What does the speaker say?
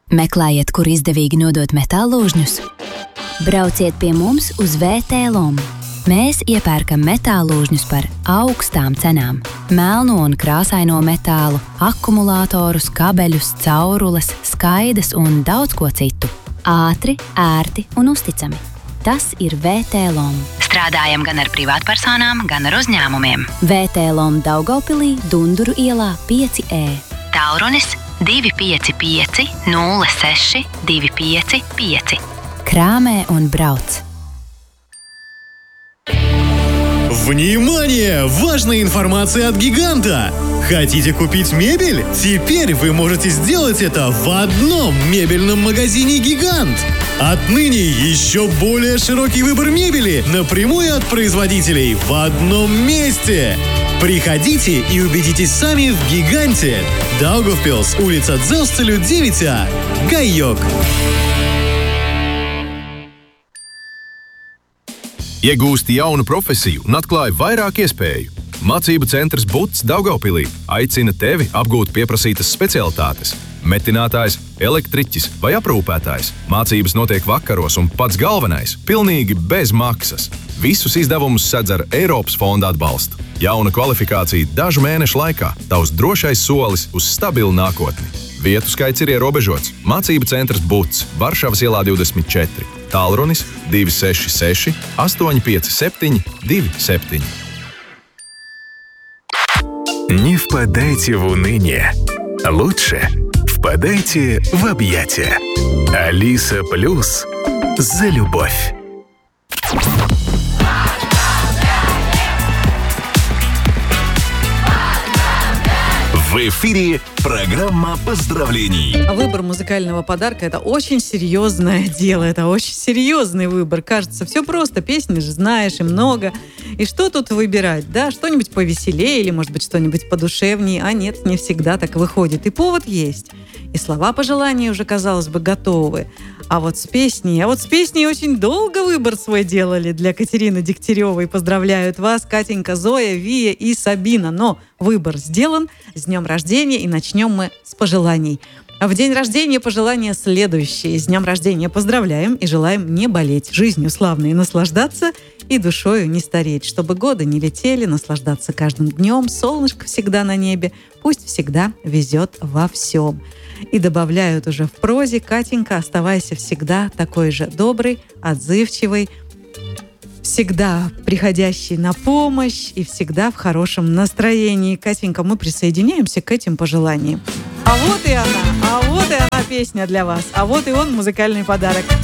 Meklējiet, kur izdevīgi nodot metālūžņus? Brauciet pie mums uz VT-LOM. Mēs iepērkam metālūžņus par augstām cenām. Melno un krāsaino metālu, akumulātorus, kabeļus, caurules, skaidas un daudz ko citu. Ātri, ērti un uzticami. Tas ir VT-LOM. Strādājam gan ar privātpersonām, gan ar uzņēmumiem. VT-LOM Daugavpilī, Dunduru ielā 5E. Tālrunis 255 06 255. Krāmē un brauc. Внимание! Важная информация от «Гиганта». Хотите купить мебель? Теперь вы можете сделать это в одном мебельном магазине «Гигант». Отныне еще более широкий выбор мебели напрямую от производителей в одном месте. Приходите и убедитесь сами в «Гиганте». Daugavpils, улица Дзелстелю, 9А. Gaiok. Iegūsti jaunu profesiju un atklāji vairāk iespēju. Mācību centrs BUTS Daugavpilī aicina tevi apgūt pieprasītas specialitātes. Metinātājs, elektriķis vai aprūpētājs. Mācības notiek vakaros un pats galvenais – pilnīgi bez maksas. Visus izdevumus sedz ar Eiropas fonda atbalstu. Jauna kvalifikācija dažu mēnešu laikā – tavs drošais solis uz stabilu nākotni. Vietu skaits ir ierobežots. Mācību centrs BUTS, Varšavas ielā 24. Tālrunis 266 857 27. Не впадайте в уныние. Лучше впадайте в объятия. Алиса Плюс за любовь. В эфире программа поздравлений. Выбор музыкального подарка – это очень серьезное дело, это очень серьезный выбор. Кажется, все просто, песни же знаешь и много. И что тут выбирать? Да, что-нибудь повеселее или, может быть, что-нибудь подушевнее. А нет, не всегда так выходит. И повод есть. И слова пожеланий уже, казалось бы, готовы. А вот с песней очень долго выбор свой делали для Катерины Дегтяревой. Поздравляют вас Катенька, Зоя, Вия и Сабина. Но выбор сделан. С днем рождения, и начнем мы с пожеланий. А в день рождения пожелания следующие. С днем рождения поздравляем и желаем не болеть, жизнью славной наслаждаться и душою не стареть, чтобы годы не летели, наслаждаться каждым днем, солнышко всегда на небе, пусть всегда везет во всем. И добавляют уже в прозе: Катенька, оставайся всегда такой же добрый, отзывчивый, всегда приходящий на помощь и всегда в хорошем настроении. Катенька, мы присоединяемся к этим пожеланиям. А вот и она песня для вас, а вот и он, музыкальный подарок.